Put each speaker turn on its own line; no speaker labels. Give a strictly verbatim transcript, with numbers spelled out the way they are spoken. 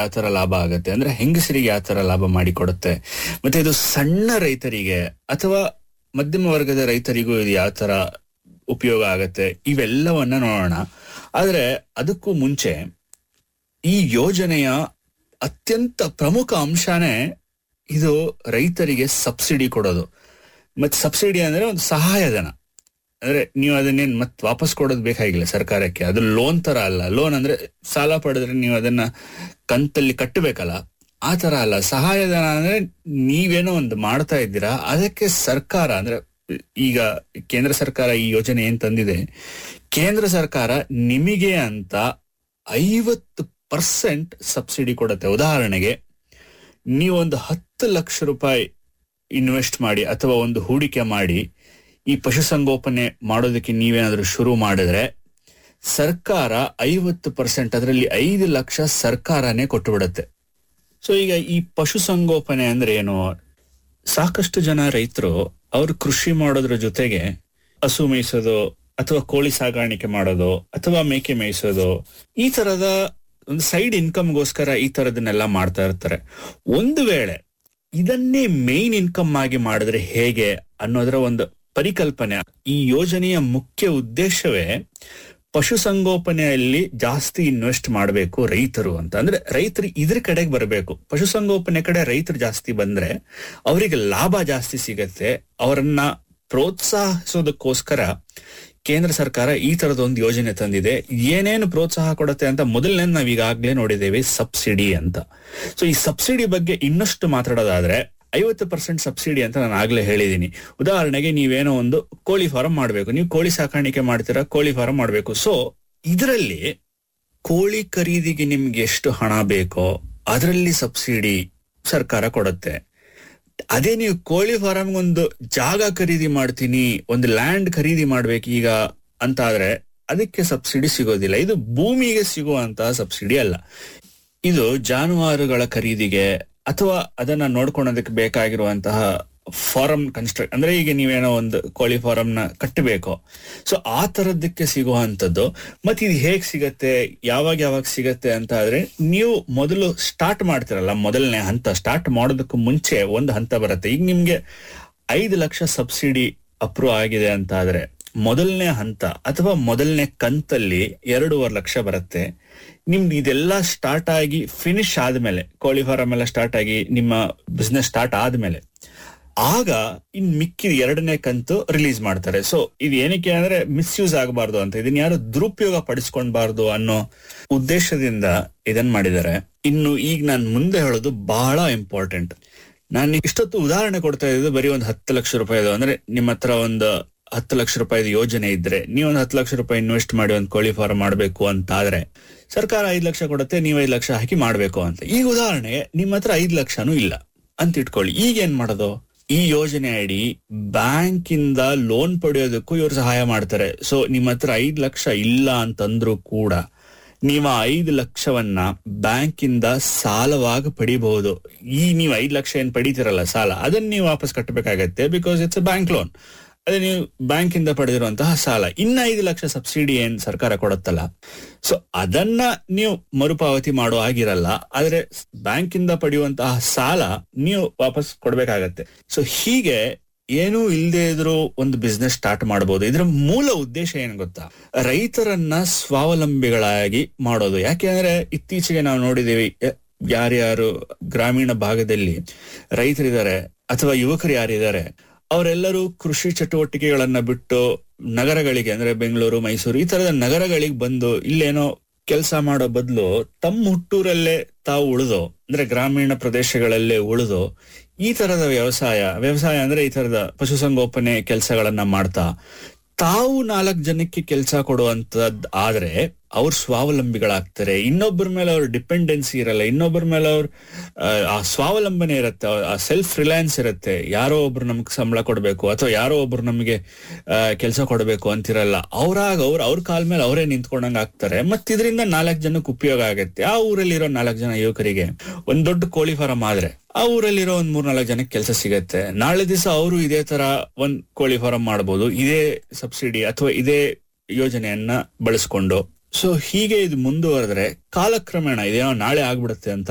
ಯಾವ ತರ ಲಾಭ ಆಗತ್ತೆ, ಅಂದ್ರೆ ಹೆಂಗಸರಿಗೆ ಯಾವ ತರ ಲಾಭ ಮಾಡಿಕೊಡುತ್ತೆ, ಮತ್ತೆ ಇದು ಸಣ್ಣ ರೈತರಿಗೆ ಅಥವಾ ಮಧ್ಯಮ ವರ್ಗದ ರೈತರಿಗೂ ಇದು ಯಾವ ತರ ಉಪಯೋಗ ಆಗತ್ತೆ, ಇವೆಲ್ಲವನ್ನ ನೋಡೋಣ. ಆದ್ರೆ ಅದಕ್ಕೂ ಮುಂಚೆ ಈ ಯೋಜನೆಯ ಅತ್ಯಂತ ಪ್ರಮುಖ ಅಂಶನೇ ಇದು ರೈತರಿಗೆ ಸಬ್ಸಿಡಿ ಕೊಡೋದು. ಮತ್ತೆ ಸಬ್ಸಿಡಿ ಅಂದ್ರೆ ಒಂದು ಸಹಾಯಧನ, ಅಂದ್ರೆ ನೀವು ಅದನ್ನೇನ್ ಮತ್ ವಾಪಸ್ ಕೊಡೋದು ಬೇಕಾಗಿಲ್ಲ ಸರ್ಕಾರಕ್ಕೆ. ಅದು ಲೋನ್ ತರ ಅಲ್ಲ. ಲೋನ್ ಅಂದ್ರೆ ಸಾಲ ಪಡೆದ್ರೆ ನೀವು ಅದನ್ನ ಕಂತಲ್ಲಿ ಕಟ್ಟಬೇಕಲ್ಲ, ಆ ತರ ಅಲ್ಲ. ಸಹಾಯಧನ ಅಂದ್ರೆ ನೀವೇನೋ ಒಂದು ಮಾಡ್ತಾ ಇದ್ದೀರಾ, ಅದಕ್ಕೆ ಸರ್ಕಾರ ಅಂದ್ರೆ ಈಗ ಕೇಂದ್ರ ಸರ್ಕಾರ ಈ ಯೋಜನೆ ಏನ್ ತಂದಿದೆ, ಕೇಂದ್ರ ಸರ್ಕಾರ ನಿಮಗೆ ಅಂತ ಐವತ್ತು ಪರ್ಸೆಂಟ್ ಸಬ್ಸಿಡಿ ಕೊಡುತ್ತೆ. ಉದಾಹರಣೆಗೆ ನೀವೊಂದು ಹತ್ತು ಲಕ್ಷ ರೂಪಾಯಿ ಇನ್ವೆಸ್ಟ್ ಮಾಡಿ ಅಥವಾ ಒಂದು ಹೂಡಿಕೆ ಮಾಡಿ ಈ ಪಶುಸಂಗೋಪನೆ ಮಾಡೋದಕ್ಕೆ ನೀವೇನಾದ್ರೂ ಶುರು ಮಾಡಿದ್ರೆ ಸರ್ಕಾರ ಐವತ್ತು ಪರ್ಸೆಂಟ್ ಅದರಲ್ಲಿ ಐದು ಲಕ್ಷ ಸರ್ಕಾರನೇ ಕೊಟ್ಟು ಬಿಡುತ್ತೆ. ಸೊ ಈಗ ಈ ಪಶುಸಂಗೋಪನೆ ಅಂದ್ರೆ ಏನು? ಸಾಕಷ್ಟು ಜನ ರೈತರು ಅವರು ಕೃಷಿ ಮಾಡೋದ್ರ ಜೊತೆಗೆ ಹಸು ಮೇಯಿಸೋದು ಅಥವಾ ಕೋಳಿ ಸಾಗಾಣಿಕೆ ಮಾಡೋದು ಅಥವಾ ಮೇಕೆ ಮೇಯಿಸೋದು, ಈ ತರದ ಒಂದು ಸೈಡ್ ಇನ್ಕಮ್ಗೋಸ್ಕರ ಈ ತರದನ್ನೆಲ್ಲ ಮಾಡ್ತಾ ಇರ್ತಾರೆ. ಒಂದು ವೇಳೆ ಇದನ್ನೇ ಮೇನ್ ಇನ್ಕಮ್ ಆಗಿ ಮಾಡಿದ್ರೆ ಹೇಗೆ ಅನ್ನೋದರ ಒಂದು ಪರಿಕಲ್ಪನೆ. ಈ ಯೋಜನೆಯ ಮುಖ್ಯ ಉದ್ದೇಶವೇ ಪಶುಸಂಗೋಪನೆಯಲ್ಲಿ ಜಾಸ್ತಿ ಇನ್ವೆಸ್ಟ್ ಮಾಡಬೇಕು ರೈತರು ಅಂತ. ಅಂದ್ರೆ ರೈತರು ಇದ್ರ ಕಡೆಗೆ ಬರಬೇಕು. ಪಶುಸಂಗೋಪನೆ ಕಡೆ ರೈತರು ಜಾಸ್ತಿ ಬಂದ್ರೆ ಅವರಿಗೆ ಲಾಭ ಜಾಸ್ತಿ ಸಿಗತ್ತೆ. ಅವರನ್ನ ಪ್ರೋತ್ಸಾಹಿಸೋದಕ್ಕೋಸ್ಕರ ಕೇಂದ್ರ ಸರ್ಕಾರ ಈ ತರದೊಂದು ಯೋಜನೆ ತಂದಿದೆ. ಏನೇನು ಪ್ರೋತ್ಸಾಹ ಕೊಡುತ್ತೆ ಅಂತ ಮೊದಲನೇ ನಾವ್ ಈಗಾಗ್ಲೇ ನೋಡಿದ್ದೇವೆ, ಸಬ್ಸಿಡಿ ಅಂತ. ಸೊ ಈ ಸಬ್ಸಿಡಿ ಬಗ್ಗೆ ಇನ್ನಷ್ಟು ಮಾತಾಡೋದಾದ್ರೆ ಐವತ್ತು ಪರ್ಸೆಂಟ್ ಸಬ್ಸಿಡಿ ಅಂತ ನಾನು ಆಗ್ಲೇ ಹೇಳಿದೀನಿ. ಉದಾಹರಣೆಗೆ ನೀವೇನೋ ಒಂದು ಕೋಳಿ ಫಾರಂ ಮಾಡ್ಬೇಕು, ನೀವು ಕೋಳಿ ಸಾಕಾಣಿಕೆ ಮಾಡ್ತೀರಾ, ಕೋಳಿ ಫಾರಂ ಮಾಡ್ಬೇಕು. ಸೊ ಇದರಲ್ಲಿ ಕೋಳಿ ಖರೀದಿಗೆ ನಿಮ್ಗೆ ಎಷ್ಟು ಹಣ ಬೇಕೋ ಅದರಲ್ಲಿ ಸಬ್ಸಿಡಿ ಸರ್ಕಾರ ಕೊಡುತ್ತೆ. ಅದೇ ನೀವು ಕೋಳಿ ಫಾರಂ ಒಂದು ಜಾಗ ಖರೀದಿ ಮಾಡ್ತೀನಿ, ಒಂದು ಲ್ಯಾಂಡ್ ಖರೀದಿ ಮಾಡ್ಬೇಕು ಈಗ ಅಂತ ಆದ್ರೆ ಅದಕ್ಕೆ ಸಬ್ಸಿಡಿ ಸಿಗೋದಿಲ್ಲ. ಇದು ಭೂಮಿಗೆ ಸಿಗುವಂತಹ ಸಬ್ಸಿಡಿ ಅಲ್ಲ. ಇದು ಜಾನುವಾರುಗಳ ಖರೀದಿಗೆ ಅಥವಾ ಅದನ್ನ ನೋಡ್ಕೊಳ್ಳೋದಕ್ಕೆ ಬೇಕಾಗಿರುವಂತಹ ಫಾರಂ ಕನ್ಸ್ಟ್ರಕ್ಟ್, ಅಂದ್ರೆ ಈಗ ನೀವೇನೋ ಒಂದು ಕೋಳಿ ಫಾರಂ ನ ಕಟ್ಟಬೇಕು, ಸೊ ಆ ತರದಕ್ಕೆ ಸಿಗುವಂತದ್ದು. ಮತ್ತೆ ಇದು ಹೇಗ್ ಸಿಗತ್ತೆ, ಯಾವಾಗ ಯಾವಾಗ ಸಿಗತ್ತೆ ಅಂತ ಆದ್ರೆ ನೀವು ಮೊದಲು ಸ್ಟಾರ್ಟ್ ಮಾಡ್ತಿರಲ್ಲ, ಮೊದಲನೇ ಹಂತ ಸ್ಟಾರ್ಟ್ ಮಾಡೋದಕ್ಕೂ ಮುಂಚೆ ಒಂದು ಹಂತ ಬರುತ್ತೆ. ಈಗ ನಿಮ್ಗೆ ಐದು ಲಕ್ಷ ಸಬ್ಸಿಡಿ ಅಪ್ರೂವ್ ಆಗಿದೆ ಅಂತ ಆದ್ರೆ ಮೊದಲನೇ ಹಂತ ಅಥವಾ ಮೊದಲನೇ ಕಂತಲ್ಲಿ ಎರಡೂವರೆ ಲಕ್ಷ ಬರುತ್ತೆ. ನಿಮ್ದು ಇದೆಲ್ಲ ಸ್ಟಾರ್ಟ್ ಆಗಿ ಫಿನಿಶ್ ಆದ್ಮೇಲೆ, ಕೋಳಿ ಫಾರಂ ಎಲ್ಲ ಸ್ಟಾರ್ಟ್ ಆಗಿ ನಿಮ್ಮ ಬಿಸ್ನೆಸ್ ಸ್ಟಾರ್ಟ್ ಆದ್ಮೇಲೆ ಆಗ ಇನ್ ಮಿಕ್ಕಿದ ಎರಡನೇ ಕಂತು ರಿಲೀಸ್ ಮಾಡ್ತಾರೆ. ಸೊ ಇದು ಏನಕ್ಕೆ ಅಂದ್ರೆ ಮಿಸ್ಯೂಸ್ ಆಗಬಾರ್ದು ಅಂತ, ಇದನ್ನ ಯಾರು ದುರುಪಯೋಗ ಪಡಿಸ್ಕೊಂಡ್ಬಾರ್ದು ಅನ್ನೋ ಉದ್ದೇಶದಿಂದ ಇದನ್ ಮಾಡಿದ್ದಾರೆ. ಇನ್ನು ಈಗ ನಾನು ಮುಂದೆ ಹೇಳೋದು ಬಹಳ ಇಂಪಾರ್ಟೆಂಟ್. ನಾನು ಇಷ್ಟೊತ್ತು ಉದಾಹರಣೆ ಕೊಡ್ತಾ ಇದ್ದು ಬರೀ ಒಂದು ಹತ್ತು ಲಕ್ಷ ರೂಪಾಯಿದು, ಅಂದ್ರೆ ನಿಮ್ಮ ಹತ್ರ ಒಂದು ಹತ್ತು ಲಕ್ಷ ರೂಪಾಯಿದ ಯೋಜನೆ ಇದ್ರೆ ನೀವೊಂದು ಹತ್ತು ಲಕ್ಷ ರೂಪಾಯಿ ಇನ್ವೆಸ್ಟ್ ಮಾಡಿ ಒಂದು ಕೋಳಿ ಫಾರ್ಮ್ ಮಾಡಬೇಕು ಅಂತ ಆದ್ರೆ ಸರ್ಕಾರ ಐದು ಲಕ್ಷ ಕೊಡುತ್ತೆ, ನೀವು ಐದು ಲಕ್ಷ ಹಾಕಿ ಮಾಡ್ಬೇಕು ಅಂತ. ಈಗ ಉದಾಹರಣೆ ನಿಮ್ಮ ಹತ್ರ ಐದು ಲಕ್ಷನೂ ಇಲ್ಲ ಅಂತ ಇಟ್ಕೊಳ್ಳಿ. ಈಗ ಏನ್ ಮಾಡೋದು? ಈ ಯೋಜನೆ ಅಡಿ ಬ್ಯಾಂಕ್ ಇಂದ ಲೋನ್ ಪಡೆಯೋದಕ್ಕೂ ಇವರು ಸಹಾಯ ಮಾಡ್ತಾರೆ. ಸೊ ನಿಮ್ಮ ಹತ್ರ ಐದು ಲಕ್ಷ ಇಲ್ಲ ಅಂತಂದ್ರೂ ಕೂಡ ನೀವು ಐದು ಲಕ್ಷವನ್ನ ಬ್ಯಾಂಕ್ ಇಂದ ಸಾಲವಾಗಿ ಪಡಿಬಹುದು. ಈ ನೀವು ಐದು ಲಕ್ಷ ಏನ್ ಪಡಿತೀರಲ್ಲ ಸಾಲ, ಅದನ್ನ ನೀವು ವಾಪಸ್ ಕಟ್ಟಬೇಕಾಗತ್ತೆ, because it's a bank loan. ಅದೇ ನೀವು ಬ್ಯಾಂಕ್ ಇಂದ ಪಡೆದಿರುವಂತಹ ಸಾಲ. ಇನ್ನ ಐದು ಲಕ್ಷ ಸಬ್ಸಿಡಿ ಏನ್ ಸರ್ಕಾರ ಕೊಡುತ್ತಲ್ಲ, ಸೊ ಅದನ್ನ ನೀವು ಮರುಪಾವತಿ ಮಾಡೋ ಆಗಿರಲ್ಲ. ಆದ್ರೆ ಬ್ಯಾಂಕ್ ಇಂದ ಪಡೆಯುವಂತಹ ಸಾಲ ನೀವು ವಾಪಸ್ ಕೊಡ್ಬೇಕಾಗತ್ತೆ. ಸೊ ಹೀಗೆ ಏನೂ ಇಲ್ಲದೆ ಇದ್ರೂ ಒಂದು ಬಿಸ್ನೆಸ್ ಸ್ಟಾರ್ಟ್ ಮಾಡಬಹುದು. ಇದರ ಮೂಲ ಉದ್ದೇಶ ಏನ್ ಗೊತ್ತಾ? ರೈತರನ್ನ ಸ್ವಾವಲಂಬಿಗಳಾಗಿ ಮಾಡೋದು. ಯಾಕೆ ಅಂದ್ರೆ ಇತ್ತೀಚೆಗೆ ನಾವು ನೋಡಿದೀವಿ, ಯಾರ್ಯಾರು ಗ್ರಾಮೀಣ ಭಾಗದಲ್ಲಿ ರೈತರಿದ್ದಾರೆ ಅಥವಾ ಯುವಕರು ಯಾರಿದ್ದಾರೆ ಅವರೆಲ್ಲರೂ ಕೃಷಿ ಚಟುವಟಿಕೆಗಳನ್ನ ಬಿಟ್ಟು ನಗರಗಳಿಗೆ, ಅಂದ್ರೆ ಬೆಂಗಳೂರು, ಮೈಸೂರು ಈ ತರದ ನಗರಗಳಿಗೆ ಬಂದು ಇಲ್ಲೇನೋ ಕೆಲಸ ಮಾಡೋ ಬದಲು ತಮ್ಮ ಹುಟ್ಟೂರಲ್ಲೇ ತಾವು ಉಳಿದು, ಅಂದ್ರೆ ಗ್ರಾಮೀಣ ಪ್ರದೇಶಗಳಲ್ಲೇ ಉಳಿದು ಈ ತರದ ವ್ಯವಸಾಯ ವ್ಯವಸಾಯ ಅಂದ್ರೆ ಈ ತರದ ಪಶುಸಂಗೋಪನೆ ಕೆಲಸಗಳನ್ನ ಮಾಡ್ತಾ ತಾವು ನಾಲ್ಕು ಜನಕ್ಕೆ ಕೆಲಸ ಕೊಡುವಂತದ್ ಆದ್ರೆ ಅವ್ರು ಸ್ವಾವಲಂಬಿಗಳಾಗ್ತಾರೆ. ಇನ್ನೊಬ್ಬರ ಮೇಲೆ ಅವ್ರ ಡಿಪೆಂಡೆನ್ಸಿ ಇರಲ್ಲ, ಇನ್ನೊಬ್ಬರ ಮೇಲೆ ಅವ್ರ ಆ ಸ್ವಾವಲಂಬನೆ ಇರುತ್ತೆ, ಆ ಸೆಲ್ಫ್ ರಿಲಯನ್ಸ್ ಇರುತ್ತೆ. ಯಾರೋ ಒಬ್ರು ನಮ್ಗೆ ಸಂಬಳ ಕೊಡ್ಬೇಕು ಅಥವಾ ಯಾರೋ ಒಬ್ರು ನಮಗೆ ಕೆಲಸ ಕೊಡಬೇಕು ಅಂತಿರಲ್ಲ. ಅವ್ರಾಗ ಅವ್ರು ಅವ್ರ ಕಾಲ ಮೇಲೆ ಅವರೇ ನಿಂತ್ಕೊಂಡಂಗ ಆಗ್ತಾರೆ. ಮತ್ ಇದರಿಂದ ನಾಲ್ಕು ಜನಕ್ಕೆ ಉಪಯೋಗ ಆಗುತ್ತೆ. ಆ ಊರಲ್ಲಿರೋ ನಾಲ್ಕು ಜನ ಯುವಕರಿಗೆ ಒಂದ್ ದೊಡ್ಡ ಕೋಳಿ ಫಾರಂ ಆದ್ರೆ ಆ ಊರಲ್ಲಿರೋ ಒಂದ್ ಮೂರ್ ನಾಲ್ಕು ಜನಕ್ಕೆ ಕೆಲಸ ಸಿಗತ್ತೆ. ನಾಳೆ ದಿವಸ ಅವರು ಇದೇ ತರ ಒಂದ್ ಕೋಳಿ ಫಾರಂ ಮಾಡ್ಬೋದು, ಇದೇ ಸಬ್ಸಿಡಿ ಅಥವಾ ಇದೇ ಯೋಜನೆಯನ್ನ ಬಳಸ್ಕೊಂಡು. ಸೊ ಹೀಗೆ ಇದು ಮುಂದುವರೆದ್ರೆ ಕಾಲಕ್ರಮೇಣ ಇದೇನೋ ನಾಳೆ ಆಗ್ಬಿಡುತ್ತೆ ಅಂತ